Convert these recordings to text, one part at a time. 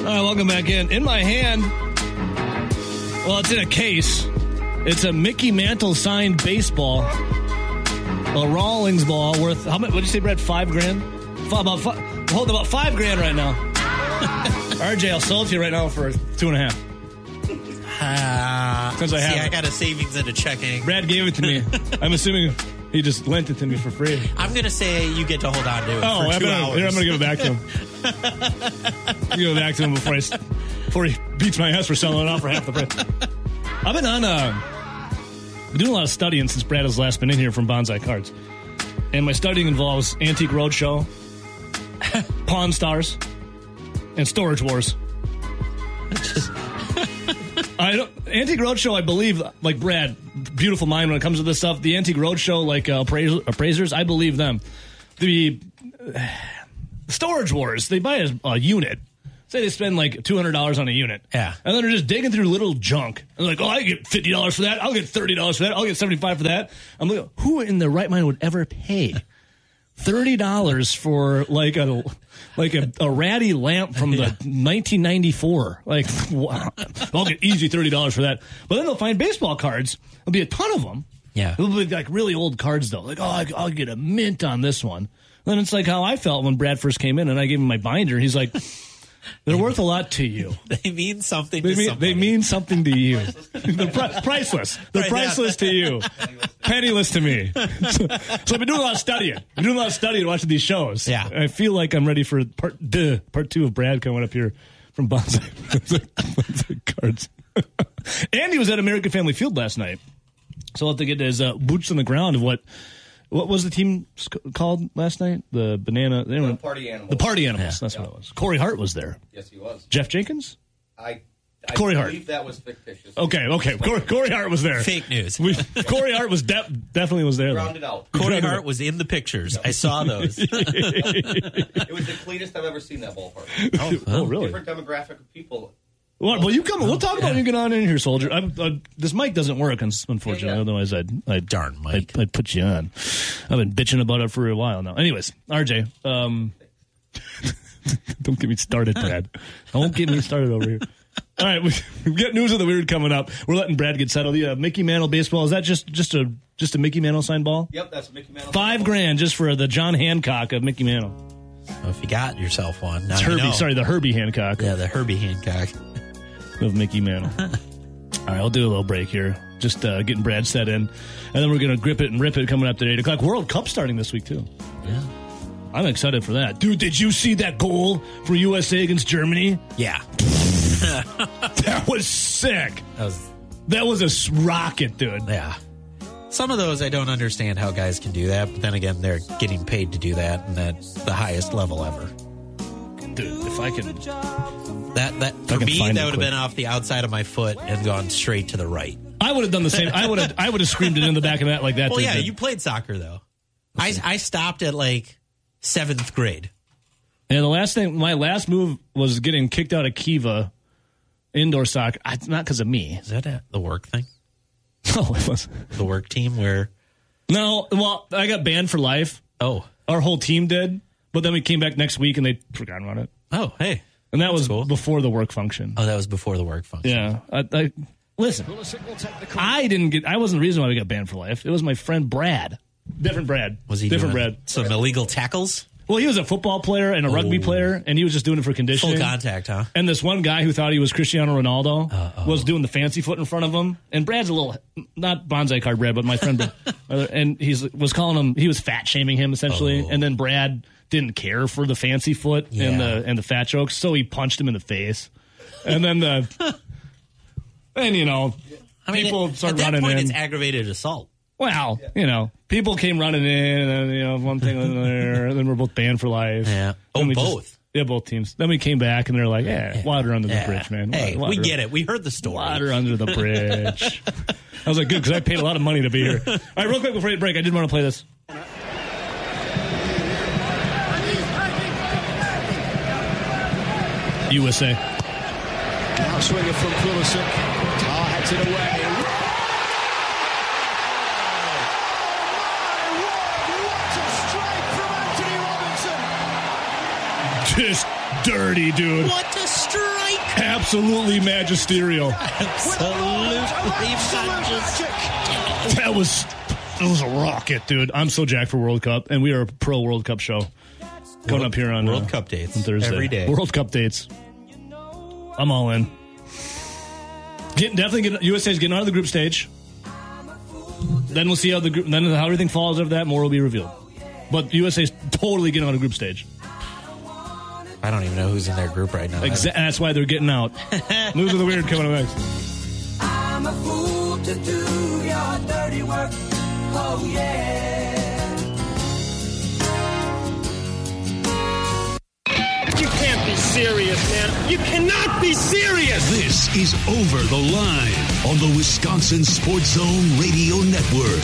right, welcome back in. In my hand, well, it's in a case. It's a Mickey Mantle signed baseball. A Rawlings ball worth, how much? What did you say, Brad? $5,000? About $5,000 right now. RJ, I'll sell it to you right now for $2.5. Since I got a savings and a checking. Brad gave it to me. I'm assuming he just lent it to me for free. I'm going to say you get to hold on to it for 2 hours. Here, I'm going to give it back to him. Give it back to him before he beats my ass for selling it off for half the price. I've been doing a lot of studying since Brad has last been in here from Bonsai Cards. And my studying involves Antique Roadshow, Pawn Stars, and Storage Wars. Antique Roadshow, I believe, like Brad, beautiful mind when it comes to this stuff. The Antique Roadshow, like appraisers, I believe them. The Storage Wars, they buy a unit. Say they spend like $200 on a unit. Yeah. And then they're just digging through little junk. And they're like, I get $50 for that. I'll get $30 for that. I'll get $75 for that. I'm like, who in their right mind would ever pay $30 for like a ratty lamp from the 1994? Like, wow. I'll get easy $30 for that. But then they'll find baseball cards. There'll be a ton of them. Yeah. It'll be like really old cards though. Like, I'll get a mint on this one. Then it's like how I felt when Brad first came in and I gave him my binder. He's like, they're worth a lot to you. They mean something to somebody. They mean something to you. They're priceless. They're priceless to you. Penniless to me. So I've been doing a lot of studying. Watching these shows. Yeah. I feel like I'm ready for part 2 of Brad coming up here from Bonsai Cards. Andy was at American Family Field last night. So I'll have to get his boots on the ground of what was the team called last night? The Party Animals. The Party Animals. That's what it was. Corey Hart was there. Yes, he was. Jeff Jenkins? I Corey Hart. believe that was fictitious. Okay. Corey Hart was there. Fake news. Corey Hart was definitely was there. Rounded out. Corey Hart was in the pictures. I saw those. It was the cleanest I've ever seen that ballpark. Oh, really? Different demographic of people. Well, you come. We'll talk about it. You get on in here, soldier. This mic doesn't work, unfortunately. Yeah. Otherwise, I'd darn Mike. I'd put you on. I've been bitching about it for a while now. Anyways, RJ, don't get me started, Brad. Don't get me started over here. All right, we got news of the weird coming up. We're letting Brad get settled. The Mickey Mantle baseball, is that just a Mickey Mantle signed ball? Yep, that's a Mickey Mantle. $5,000 just for the John Hancock of Mickey Mantle. Well, if you got yourself one, now it's Herbie. You know. Sorry, the Herbie Hancock. Yeah, the Herbie Hancock of Mickey Mantle. All right, I'll do a little break here. Just getting Brad set in. And then we're going to grip it and rip it coming up at 8 o'clock. World Cup starting this week, too. Yeah. I'm excited for that. Dude, did you see that goal for USA against Germany? Yeah. That was sick. That was a rocket, dude. Yeah. Some of those I don't understand how guys can do that, but then again, they're getting paid to do that, and that's the highest level ever. Dude, if I can... That for me, that would have been off the outside of my foot and gone straight to the right. I would have done the same. I would have screamed it in the back of that like that. Well, yeah, you played soccer, though. I stopped at, 7th grade. And my last move was getting kicked out of Kiva indoor soccer. Not because of me. Is that the work thing? No, it was the work team where. No, well, I got banned for life. Oh, our whole team did, but then we came back next week and they forgot about it. Oh, hey, and that was cool. Before the work function. Oh, that was before the work function. Yeah, listen. I wasn't the reason why we got banned for life. It was my friend Brad. Different Brad. Was he different doing Brad? Some illegal tackles? Well, he was a football player and a rugby player, and he was just doing it for conditioning. Full contact, huh? And this one guy who thought he was Cristiano Ronaldo was doing the fancy foot in front of him. And Brad's a little, not Bonsai Card Brad, but my friend, and was calling him, he was fat shaming him essentially. Oh. And then Brad didn't care for the fancy foot and the fat jokes, so he punched him in the face. And then people started running in. At that point, it's aggravated assault. Well, people came running in, and one thing and another, and then we're both banned for life. Yeah. Both? Both teams. Then we came back, and they're like, water under the bridge, man. Hey, water, we get it. We heard the story. Water under the bridge. I was like, good, because I paid a lot of money to be here. All right, real quick before we break, I did want to play this. USA. Now swinging from Pulisic. Heads it away. Just dirty, dude. What a strike! absolutely magisterial. Absolutely majestic. That was a rocket, dude. I'm so jacked for World Cup, and we are a pro World Cup show coming up here on World Cup dates on Thursday. every day. World Cup dates. I'm all in. USA's getting out of the group stage. Then we'll see how how everything falls after that. More will be revealed. But USA's totally getting out of group stage. I don't even know who's in their group right now. That's why they're getting out. News of the Weird coming up next. I'm a fool to do your dirty work. Oh, yeah. You can't be serious, man. You cannot be serious. This is Over the Line on the Wisconsin Sports Zone Radio Network.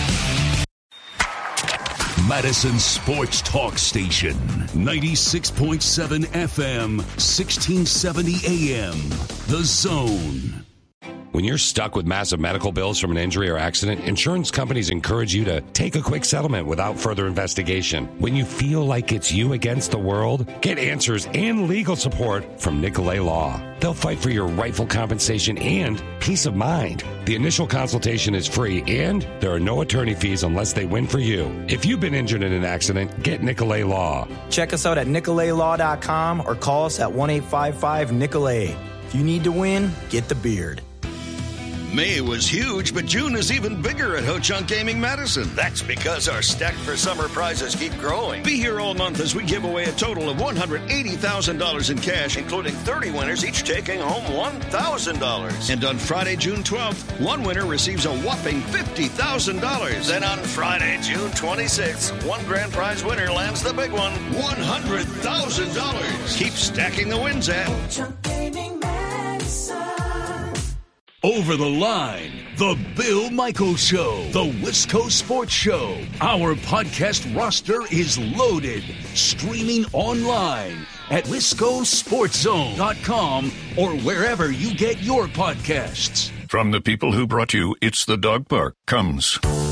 Madison Sports Talk Station, 96.7 FM, 1670 AM. The Zone. When you're stuck with massive medical bills from an injury or accident, insurance companies encourage you to take a quick settlement without further investigation. When you feel like it's you against the world, get answers and legal support from Nicolay Law. They'll fight for your rightful compensation and peace of mind. The initial consultation is free, and there are no attorney fees unless they win for you. If you've been injured in an accident, get Nicolay Law. Check us out at nicolaylaw.com or call us at 1-855-NICOLAY. If you need to win, get the beard. May was huge, but June is even bigger at Ho Chunk Gaming Madison. That's because our Stacked for Summer prizes keep growing. Be here all month as we give away a total of $180,000 in cash, including 30 winners, each taking home $1,000. And on Friday, June 12th, one winner receives a whopping $50,000. Then on Friday, June 26th, one grand prize winner lands the big one, $100,000. Keep stacking the wins at Ho Chunk Gaming Madison. Over the Line, The Bill Michaels Show, The Wisco Sports Show. Our podcast roster is loaded. Streaming online at WiscoSportsZone.com or wherever you get your podcasts. From the people who brought you It's the Dog Park comes